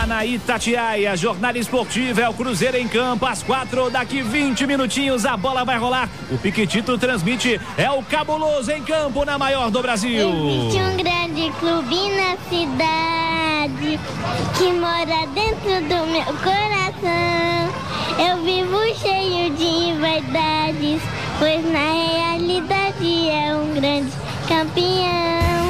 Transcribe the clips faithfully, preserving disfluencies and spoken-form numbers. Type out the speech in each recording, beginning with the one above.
lá na Itatiaia. Jornada esportiva é o Cruzeiro em campo às quatro, daqui vinte minutinhos a bola vai rolar. O Piquetito transmite, é o Cabuloso em campo na maior do Brasil. Existe um grande clube na cidade que mora dentro do meu coração. Eu vivo cheio de verdades, pois na realidade é um grande campeão.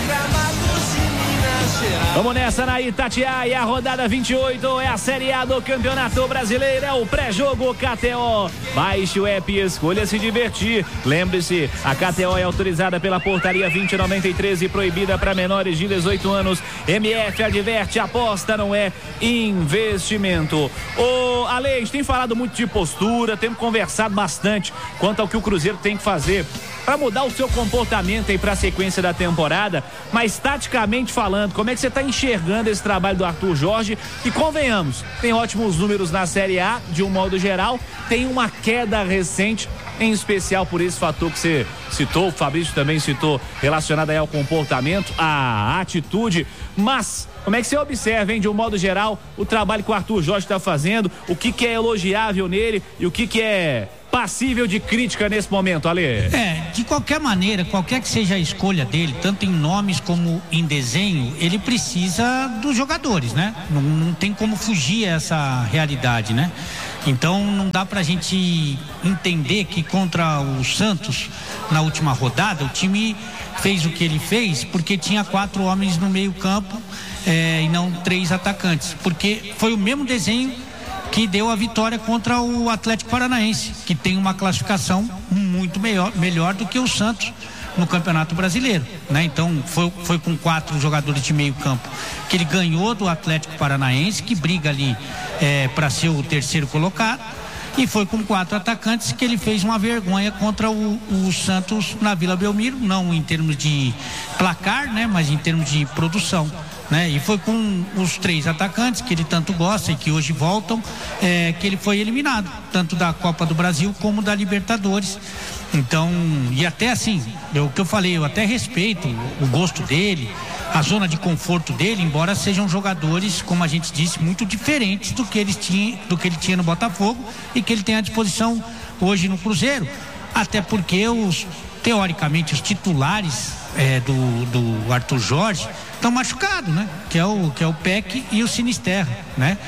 Vamos nessa na Itatiaia, a rodada vinte e oito é a Série A do Campeonato Brasileiro, é o pré-jogo K T O. Baixe o app e escolha se divertir. Lembre-se, a K T O é autorizada pela portaria vinte noventa e três e proibida para menores de dezoito anos. M F adverte, aposta não é investimento. Ô, Ale, a gente tem falado muito de postura, temos conversado bastante quanto ao que o Cruzeiro tem que fazer para mudar o seu comportamento aí para a sequência da temporada, mas taticamente falando, como é que você está enxergando esse trabalho do Arthur Jorge? E convenhamos, tem ótimos números na Série A, de um modo geral, tem uma queda recente, em especial por esse fator que você citou, o Fabrício também citou, relacionado aí ao comportamento, à atitude, mas como é que você observa, hein, de um modo geral, o trabalho que o Arthur Jorge está fazendo, o que que é elogiável nele e o que que é passível de crítica nesse momento, Ale? É, de qualquer maneira, qualquer que seja a escolha dele, tanto em nomes como em desenho, ele precisa dos jogadores, né? Não, não tem como fugir essa realidade, né? Então não dá pra gente entender que contra o Santos, na última rodada, o time fez o que ele fez porque tinha quatro homens no meio campo é, e não três atacantes, porque foi o mesmo desenho que deu a vitória contra o Atlético Paranaense, que tem uma classificação muito melhor, melhor do que o Santos no Campeonato Brasileiro, né? Então foi, foi com quatro jogadores de meio campo que ele ganhou do Atlético Paranaense, que briga ali é, para ser o terceiro colocado, e foi com quatro atacantes que ele fez uma vergonha contra o, o Santos na Vila Belmiro, não em termos de placar, né? Mas em termos de produção, né? E foi com os três atacantes que ele tanto gosta e que hoje voltam, é, que ele foi eliminado, tanto da Copa do Brasil como da Libertadores. Então, e até assim, é o que eu falei, eu até respeito o gosto dele, a zona de conforto dele, embora sejam jogadores, como a gente disse, muito diferentes do que, eles tinham, do que ele tinha no Botafogo e que ele tem à disposição hoje no Cruzeiro, até porque os, teoricamente, os titulares é, do, do Arthur Jorge estão machucados, né? Que é o, que é o Peck e o Sinisterra, né?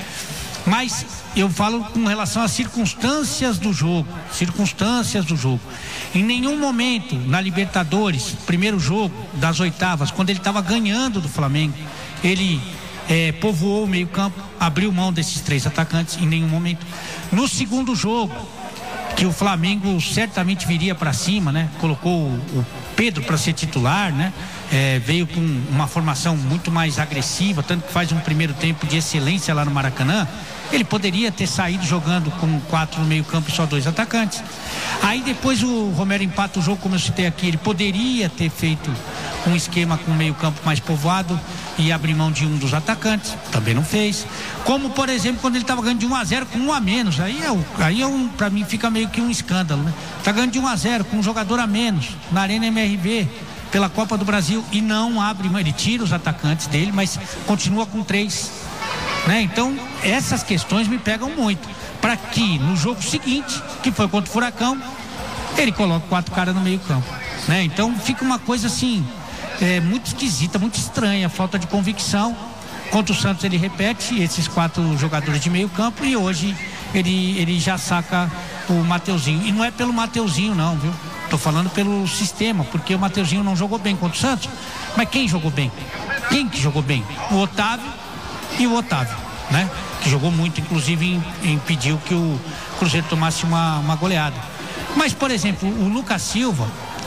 Mas eu falo com relação às circunstâncias do jogo, circunstâncias do jogo. Em nenhum momento na Libertadores, primeiro jogo das oitavas, quando ele estava ganhando do Flamengo, ele é, povoou o meio campo, abriu mão desses três atacantes, em nenhum momento. No segundo jogo, que o Flamengo certamente viria para cima, né? Colocou o, o Pedro para ser titular, né? É, veio com uma formação muito mais agressiva, tanto que faz um primeiro tempo de excelência lá no Maracanã. Ele poderia ter saído jogando com quatro no meio campo e só dois atacantes. Aí depois o Romero empata o jogo, como eu citei aqui, ele poderia ter feito um esquema com o meio campo mais povoado e abrir mão de um dos atacantes, também não fez. Como, por exemplo, quando ele estava ganhando de um a zero com um a menos, aí, é, o, aí é um, pra mim fica meio que um escândalo, né? Tá ganhando de um a zero com um jogador a menos na Arena M R V pela Copa do Brasil e não abre mão, ele tira os atacantes dele, mas continua com três, né? Então essas questões me pegam muito, para que no jogo seguinte, que foi contra o Furacão, ele coloca quatro caras no meio campo, né? Então fica uma coisa assim é, muito esquisita, muito estranha, falta de convicção. Contra o Santos ele repete esses quatro jogadores de meio campo e hoje ele, ele já saca o Mateuzinho, e não é pelo Mateuzinho não, viu? Tô falando pelo sistema, porque o Mateuzinho não jogou bem contra o Santos. Mas quem jogou bem? Quem que jogou bem? O Otávio e o Otávio, né? Que jogou muito, inclusive impediu que o Cruzeiro tomasse uma, uma goleada. Mas, por exemplo, o Lucas Silva,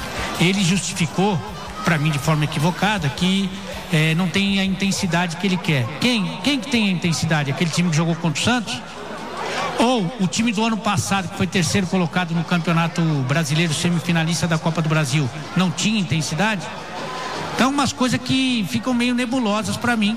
ele justificou, para mim de forma equivocada, que é, não tem a intensidade que ele quer. Quem? Quem que tem a intensidade? Aquele time que jogou contra o Santos? Ou o time do ano passado, que foi terceiro colocado no Campeonato Brasileiro, semifinalista da Copa do Brasil, não tinha intensidade? Então, umas coisas que ficam meio nebulosas para mim,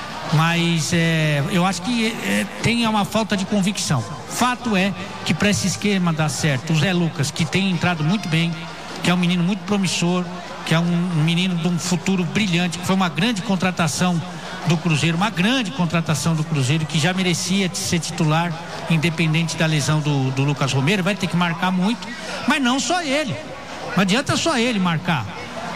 mas é, eu acho que é, tem uma falta de convicção. Fato é que para esse esquema dar certo, o Zé Lucas, que tem entrado muito bem, que é um menino muito promissor, que é um, um menino de um futuro brilhante, que foi uma grande contratação do Cruzeiro, uma grande contratação do Cruzeiro, que já merecia ser titular, independente da lesão do, do Lucas Romero. Vai ter que marcar muito, mas não só ele, não adianta só ele marcar,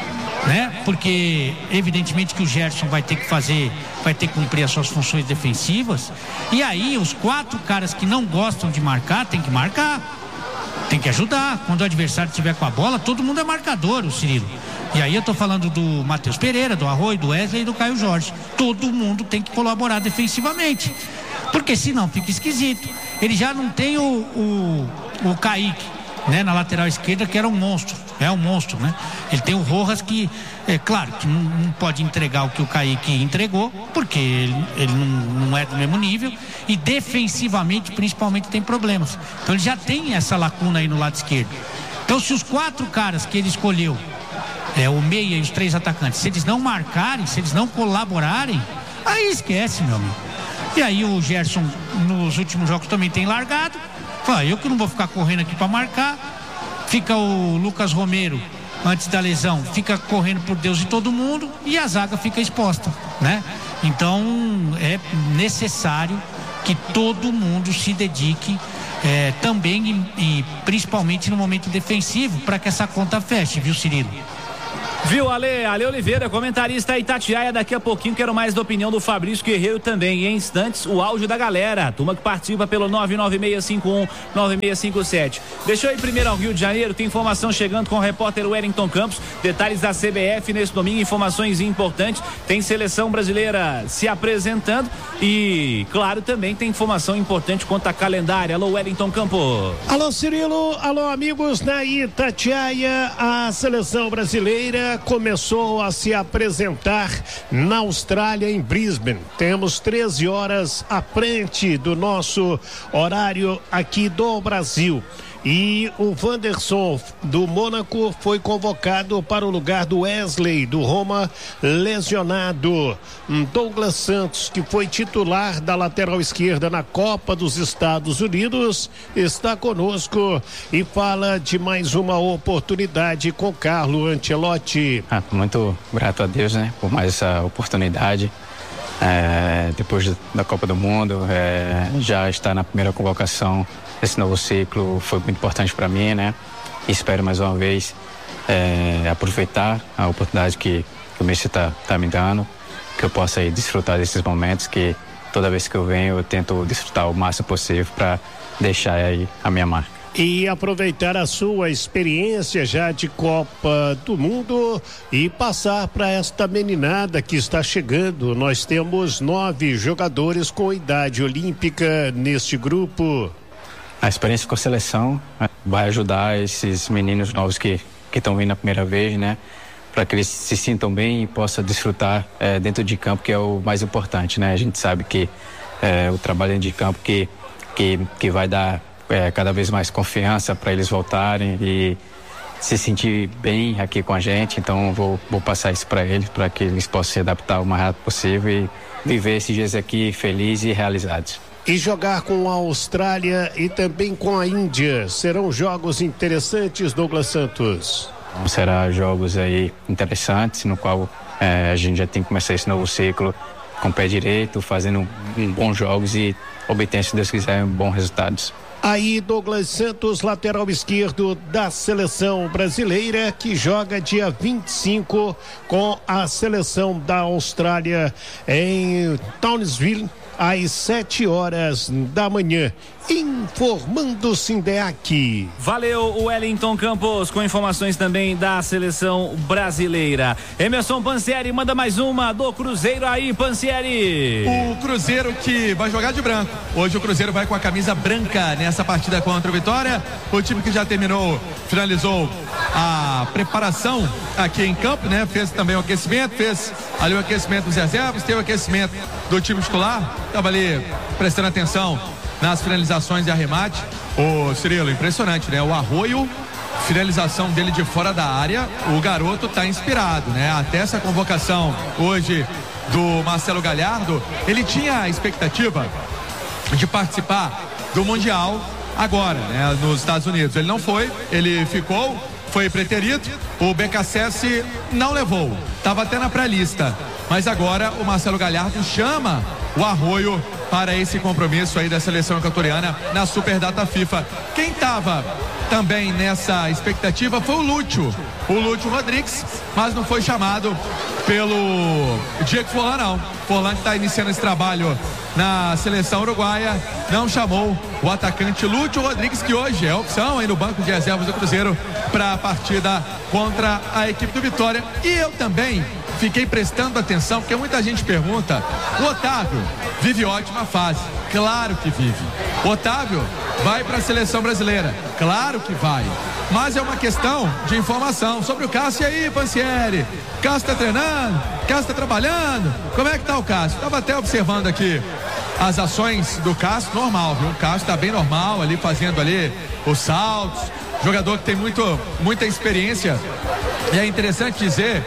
né? Porque evidentemente que o Gerson vai ter que fazer, vai ter que cumprir as suas funções defensivas, e aí os quatro caras que não gostam de marcar tem que marcar, tem que ajudar. Quando o adversário estiver com a bola, todo mundo é marcador, o Cirilo. E aí eu tô falando do Matheus Pereira, do Arroio, do Wesley e do Caio Jorge. Todo mundo tem que colaborar defensivamente, porque senão fica esquisito. Ele já não tem o, o, o Kaique, né, na lateral esquerda, que era um monstro, é um monstro, né? Ele tem o Rojas, que é claro que não, não pode entregar o que o Kaique entregou, porque ele, ele não, não é do mesmo nível, e defensivamente principalmente tem problemas. Então ele já tem essa lacuna aí no lado esquerdo. Então se os quatro caras que ele escolheu, é o meia e os três atacantes, se eles não marcarem, se eles não colaborarem, aí esquece, meu amigo. E aí o Gerson nos últimos jogos também tem largado. Fala, eu que não vou ficar correndo aqui para marcar. Fica o Lucas Romero, antes da lesão, fica correndo por Deus e todo mundo, e a zaga fica exposta, né? Então é necessário que todo mundo se dedique é, também e, e principalmente no momento defensivo, para que essa conta feche, viu, Cirilo? Viu, Ale? Ale Oliveira, comentarista Itatiaia. Daqui a pouquinho quero mais da opinião do Fabrício Guerreiro também. E em instantes, o áudio da galera. Turma que participa pelo nove nove seis cinco um nove seis cinco sete. Deixa eu ir primeiro ao Rio de Janeiro. Tem informação chegando com o repórter Wellington Campos. Detalhes da C B F nesse domingo. Informações importantes. Tem seleção brasileira se apresentando. E, claro, também tem informação importante quanto a calendário. Alô, Wellington Campos. Alô, Cirilo. Alô, amigos da Itatiaia. A seleção brasileira começou a se apresentar na Austrália, em Brisbane. Temos treze horas à frente do nosso horário aqui do Brasil. E o Wanderson do Mônaco foi convocado para o lugar do Wesley do Roma, lesionado. Douglas Santos, que foi titular da lateral esquerda na Copa dos Estados Unidos, está conosco e fala de mais uma oportunidade com Carlo Ancelotti. Ah, muito grato a Deus, né, por mais essa oportunidade. É, depois da Copa do Mundo, é, já está na primeira convocação. Esse novo ciclo foi muito importante para mim, né? Espero mais uma vez é, aproveitar a oportunidade que, que o Messi está tá me dando, que eu possa aí desfrutar desses momentos, que toda vez que eu venho eu tento desfrutar o máximo possível para deixar aí a minha marca. E aproveitar a sua experiência já de Copa do Mundo e passar para esta meninada que está chegando. Nós temos nove jogadores com idade olímpica neste grupo. A experiência com a seleção vai ajudar esses meninos novos que que estão vindo a primeira vez, né? Para que eles se sintam bem e possam desfrutar é, dentro de campo, que é o mais importante, né? A gente sabe que é, o trabalho dentro de campo que, que, que vai dar é, cada vez mais confiança para eles voltarem e se sentir bem aqui com a gente. Então vou, vou passar isso para eles, para que eles possam se adaptar o mais rápido possível e viver esses dias aqui felizes e realizados. E jogar com a Austrália e também com a Índia. Serão jogos interessantes, Douglas Santos? Então, serão jogos aí interessantes, no qual é, a gente já tem que começar esse novo ciclo com o pé direito, fazendo um, bons jogos e obter, se Deus quiser, bons resultados. Aí Douglas Santos, lateral esquerdo da seleção brasileira, que joga dia vinte e cinco com a seleção da Austrália em Townsville, às sete horas da manhã. Informando Sindeac. Valeu, Wellington Campos, com informações também da seleção brasileira. Emerson Pansieri manda mais uma do Cruzeiro aí, Pansieri. O Cruzeiro que vai jogar de branco. Hoje o Cruzeiro vai com a camisa branca nessa partida contra o Vitória. O time que já terminou, finalizou a preparação aqui em campo, né? Fez também o aquecimento, fez ali o aquecimento dos reservas, teve o aquecimento do time titular, estava ali prestando atenção nas finalizações e arremate. Ô Cirilo, impressionante, né? O Arroio, finalização dele de fora da área, o garoto tá inspirado, né? Até essa convocação hoje do Marcelo Galhardo, ele tinha a expectativa de participar do Mundial agora, né? Nos Estados Unidos. Ele não foi, ele ficou foi preterido, o B K S S não levou, estava até na pré-lista, mas agora o Marcelo Galhardo chama o Arroio para esse compromisso aí da seleção equatoriana na Superdata FIFA. Quem estava também nessa expectativa foi o Lúcio, o Lúcio Rodrigues, mas não foi chamado pelo Diego Forlan, não. Forlan, que está iniciando esse trabalho na seleção uruguaia, não chamou o atacante Lúcio Rodrigues, que hoje é opção aí no banco de reservas do Cruzeiro para a partida contra a equipe do Vitória. E eu também fiquei prestando atenção, porque muita gente pergunta, o Otávio vive ótima fase. Claro que vive. O Otávio vai para a seleção brasileira. Claro que vai. Mas é uma questão de informação sobre o Cássio. E aí, Pansieri? Cássio tá treinando? Cássio tá trabalhando? Como é que tá o Cássio? Tava até observando aqui as ações do Cássio, normal, viu? O Cássio tá bem normal ali, fazendo ali os saltos. Jogador que tem muito, muita experiência. E é interessante dizer,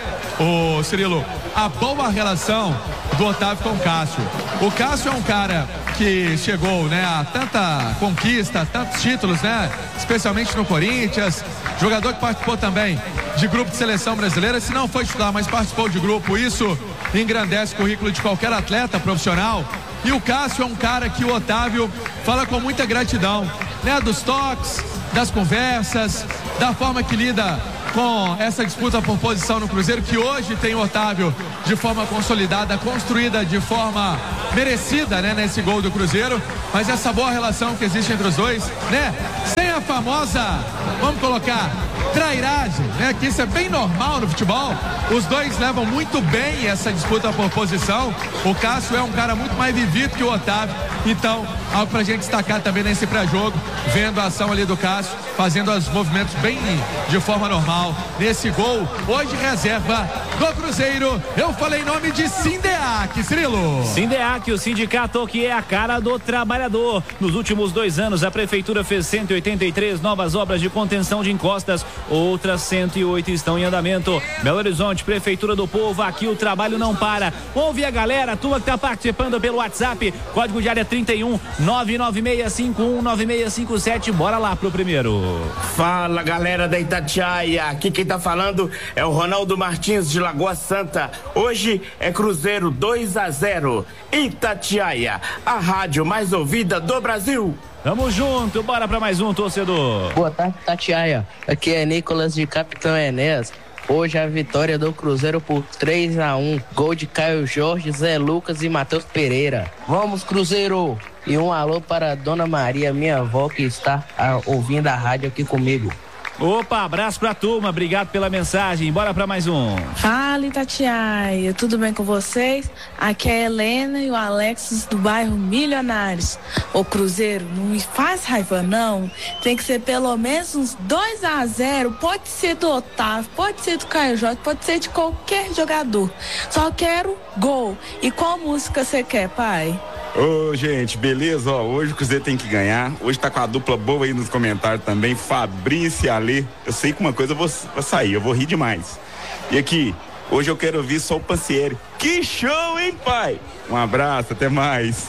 ô Cirilo, a boa relação do Otávio com o Cássio. O Cássio é um cara que chegou, né, a tanta conquista, tantos títulos, né, especialmente no Corinthians, jogador que participou também de grupo de seleção brasileira, se não foi titular, mas participou de grupo, isso engrandece o currículo de qualquer atleta profissional. E o Cássio é um cara que o Otávio fala com muita gratidão, né, dos toques, das conversas, da forma que lida com essa disputa por posição no Cruzeiro, que hoje tem o Otávio de forma consolidada, construída de forma merecida, né, nesse gol do Cruzeiro, mas essa boa relação que existe entre os dois, né, sem a famosa, vamos colocar, trairagem, né, que isso é bem normal no futebol. Os dois levam muito bem essa disputa por posição. O Cássio é um cara muito mais vivido que o Otávio, então algo pra gente destacar também nesse pré-jogo, vendo a ação ali do Cássio, fazendo os movimentos bem de forma normal nesse gol, hoje reserva do Cruzeiro. Eu falei em nome de Sindeac, Cirilo. Sindeac, o sindicato que é a cara do trabalhador. Nos últimos dois anos, a prefeitura fez cento e oitenta e três novas obras de contenção de encostas, outras cento e oito estão em andamento. Belo Horizonte, Prefeitura do Povo, aqui o trabalho não para. Ouve a galera, a turma que tá participando pelo WhatsApp, código de área trinta e um, nove nove seis cinco um, nove seis cinco sete, bora lá pro primeiro. Fala, galera da Itatiaia, aqui quem tá falando é o Ronaldo Martins de Lagoa Santa. Hoje é Cruzeiro dois a zero. Itatiaia, a rádio mais ouvida do Brasil. Tamo junto, bora pra mais um, torcedor. Boa tarde, Itatiaia. Aqui é Nicolas de Capitão Enéas. Hoje a vitória do Cruzeiro por três a um. Gol de Caio Jorge, Zé Lucas e Matheus Pereira. Vamos, Cruzeiro! E um alô para a Dona Maria, minha avó, que está a, ouvindo a rádio aqui comigo. Opa, abraço pra turma, obrigado pela mensagem, bora pra mais um. Fala, Itatiaia, tudo bem com vocês? Aqui é a Helena e o Alexis do bairro Milionários. Ô Cruzeiro, não me faz raiva não, tem que ser pelo menos uns dois a zero, pode ser do Otávio, pode ser do Caio Jorge, pode ser de qualquer jogador. Só quero gol. E qual música você quer, pai? Ô, gente, beleza? Ó, hoje o Cruzeiro tem que ganhar. Hoje tá com a dupla boa aí nos comentários também, Fabrício e Alê. Eu sei que uma coisa eu vou, vou sair, eu vou rir demais. E aqui, hoje eu quero ouvir só o Pansieri. Que show, hein, pai? Um abraço, até mais.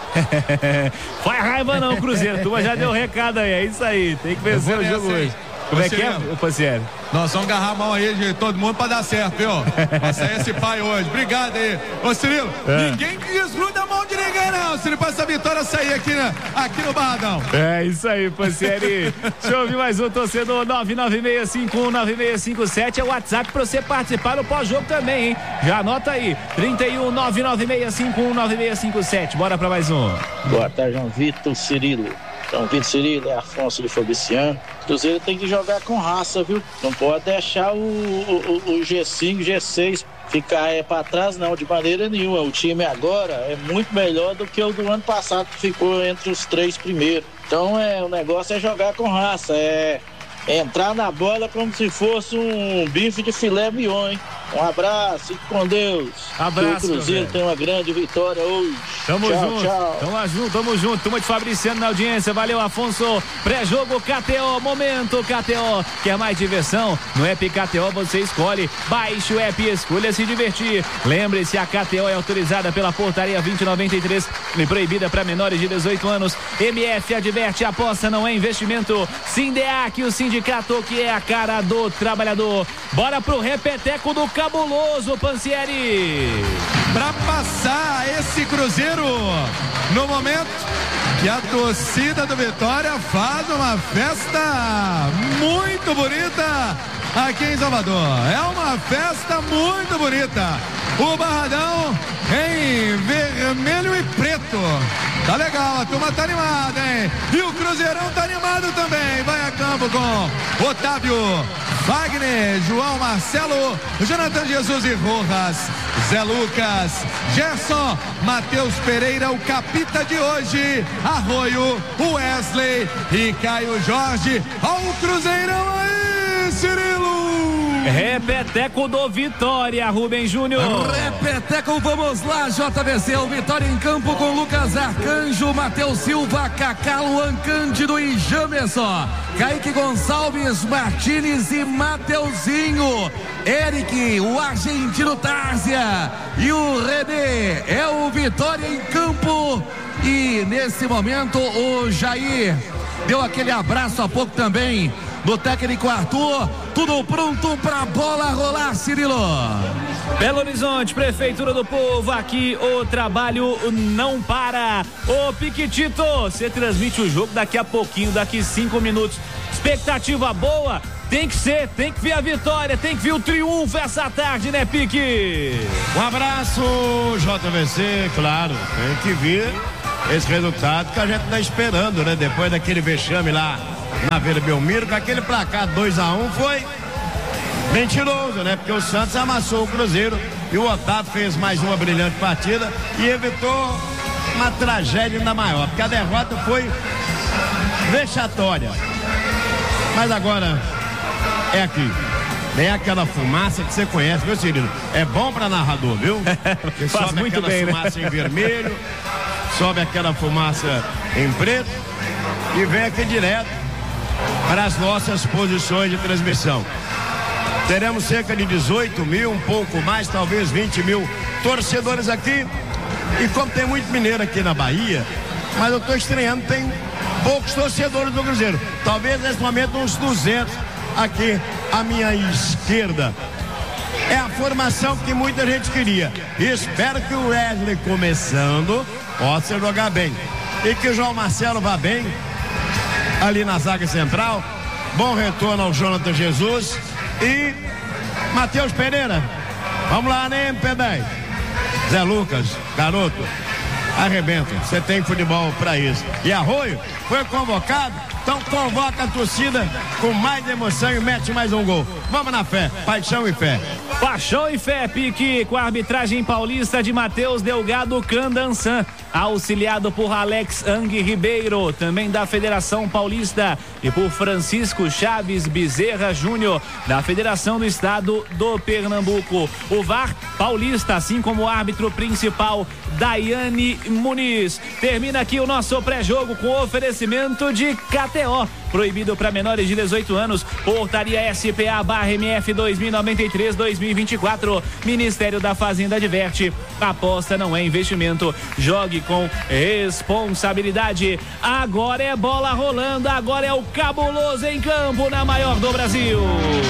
Faz raiva não, Cruzeiro, turma já deu recado aí, é isso aí, tem que vencer o jogo hoje. Como é que é, Pansieri? Nós vamos agarrar a mão aí de todo mundo pra dar certo, viu? Pra sair esse pai hoje. Obrigado aí. Ô, Cirilo, é. ninguém desgruda a mão de ninguém, não, Cirilo, pra essa vitória sair aqui, né? Aqui no Barradão. É isso aí, Pansieri. Deixa eu ouvir mais um torcedor. Nove nove seis cinco um, nove seis cinco sete é o WhatsApp pra você participar do pós-jogo também, hein? Já anota aí. trinta e um, nove nove seis cinco um, nove seis cinco sete. Bora pra mais um. Boa tarde, João Vitor, Cirilo. João Vitor, Cirilo, é Afonso de Fabriciano. Cruzeiro tem que jogar com raça, viu? Não pode deixar o, o, o G cinco, G seis ficar é, para trás, não, de maneira nenhuma. O time agora é muito melhor do que o do ano passado, que ficou entre os três primeiros. Então, é, o negócio é jogar com raça, é entrar na bola como se fosse um bife de filé mignon, hein? Um abraço, fique com Deus. Abraço, que o Cruzeiro tem uma grande vitória hoje. Tamo tchau, junto, tchau. tamo junto, tamo junto. Turma de Fabriciano na audiência. Valeu, Afonso. Pré-jogo K T O, momento K T O. Quer mais diversão? No app K T O você escolhe. Baixe o app e escolha se divertir. Lembre-se, a K T O é autorizada pela portaria vinte noventa e três e proibida para menores de dezoito anos. M F adverte, aposta não é investimento. Sindeac, o sindicato sindicato que é a cara do trabalhador. Bora pro repeteco do cabuloso, Pansieri. Pra passar esse Cruzeiro no momento que a torcida do Vitória faz uma festa muito bonita aqui em Salvador. É uma festa muito bonita. O Barradão em vermelho e preto. Tá legal, a turma tá animada, hein? E o Cruzeirão tá animado também. Vai a campo com Otávio, Wagner, João Marcelo, Jonathan Jesus e Rojas, Zé Lucas, Gerson, Matheus Pereira, o capita de hoje, Arroio, Wesley e Caio Jorge. Olha o Cruzeirão aí, Cirilo! Repeteco do Vitória, Rubem Júnior. Repeteco, vamos lá, J V C, o Vitória em campo com Lucas Arcanjo, Matheus Silva, Cacá, Luan Cândido e Jamerson, Kaique Gonçalves, Martínez e Mateuzinho, Eric, o argentino Tárzia e o René. É o Vitória em campo e nesse momento o Jair deu aquele abraço há pouco também do técnico Arthur. Tudo pronto pra bola rolar, Cirilo. Belo Horizonte, Prefeitura do Povo, aqui o trabalho não para. Ô Piquitito, você transmite o jogo daqui a pouquinho, daqui cinco minutos. Expectativa boa? Tem que ser, tem que vir a vitória, tem que vir o triunfo essa tarde, né, Pique? Um abraço, J V C, claro, tem que vir esse resultado que a gente tá esperando, né? Depois daquele vexame lá na Vila Belmiro, com aquele placar dois a um foi mentiroso, né? Porque o Santos amassou o Cruzeiro e o Otávio fez mais uma brilhante partida e evitou uma tragédia ainda maior, porque a derrota foi vexatória. Mas agora é aqui. Nem aquela fumaça que você conhece, viu, Cirilo? É bom pra narrador, viu? Porque faz sobe muito aquela bem, fumaça né? em vermelho, sobe aquela fumaça em preto e vem aqui direto para as nossas posições de transmissão. Teremos cerca de dezoito mil, um pouco mais, talvez vinte mil torcedores aqui. E como tem muito mineiro aqui na Bahia, mas eu estou estranhando, tem poucos torcedores do Cruzeiro. Talvez nesse momento uns duzentos aqui à minha esquerda. É a formação que muita gente queria. Espero que o Wesley, começando, possa jogar bem. E que o João Marcelo vá bem ali na zaga central. Bom retorno ao Jonathan Jesus e Matheus Pereira. Vamos lá, né, M P dez? Zé Lucas, garoto, arrebenta. Você tem futebol pra isso. E Arroio foi convocado, então convoca a torcida com mais emoção e mete mais um gol. Vamos na fé, paixão e fé. Paixão e fé, Pique, com a arbitragem paulista de Matheus Delgado Candançan, auxiliado por Alex Ang Ribeiro, também da Federação Paulista, e por Francisco Chaves Bezerra Júnior, da Federação do Estado do Pernambuco. O V A R paulista, assim como o árbitro principal, Daiane Muniz. Termina aqui o nosso pré-jogo com oferecimento de K T O. Proibido para menores de dezoito anos. Portaria S P A barra M F dois mil e noventa e três, dois mil e vinte e quatro. Ministério da Fazenda adverte. Aposta não é investimento. Jogue com responsabilidade. Agora é bola rolando. Agora é o cabuloso em campo na maior do Brasil.